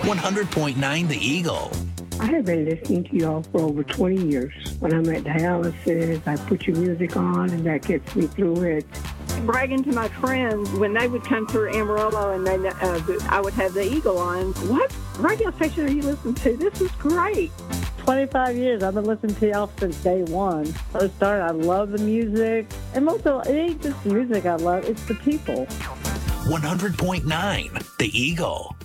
100.9 The Eagle. I have been listening to y'all for over 20 years. When I'm at dialysis, I put your music on, and that gets me through it. Bragging to my friends when they would come through Amarillo and I would have the Eagle on. What radio station are you listening to? This is great. 25 years. I've been listening to y'all since day one. First started, I love the music. And most of it ain't just the music I love, it's the people. 100.9 The Eagle.